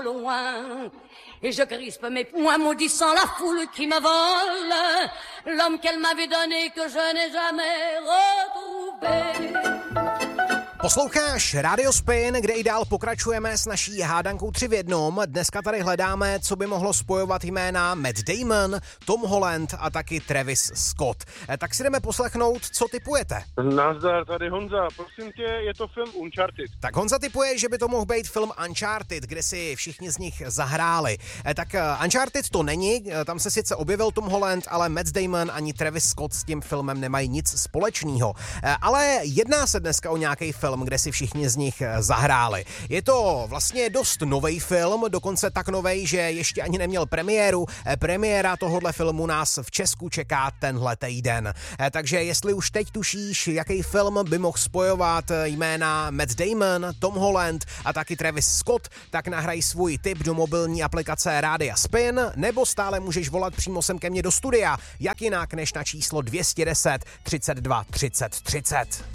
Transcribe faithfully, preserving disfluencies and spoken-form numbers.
loin. Et je crispe mes poings maudissant la foule qui me vole l'homme qu'elle m'avait donné que je n'ai jamais retrouvé. Posloucháš Radio Spin, kde i dál pokračujeme s naší hádankou tři v jednom. Dneska tady hledáme, co by mohlo spojovat jména Matt Damon, Tom Holland a taky Travis Scott. Tak si jdeme poslechnout, co tipujete. Nazdar, tady Honza. Prosím tě, je to film Uncharted. Tak Honza tipuje, že by to mohl být film Uncharted, kde si všichni z nich zahráli. Tak Uncharted to není, tam se sice objevil Tom Holland, ale Matt Damon ani Travis Scott s tím filmem nemají nic společného. Ale jedná se dneska o nějaký film, kde si všichni z nich zahráli. Je to vlastně dost novej film, dokonce tak novej, že ještě ani neměl premiéru. Premiéra tohohle filmu nás v Česku čeká tenhle týden. Takže jestli už teď tušíš, jaký film by mohl spojovat jména Matt Damon, Tom Holland a taky Travis Scott, tak nahraj svůj tip do mobilní aplikace Rádia Spin, nebo stále můžeš volat přímo sem ke mně do studia, jak jinak než na číslo dvě stě deset třicet dva třicet třicet.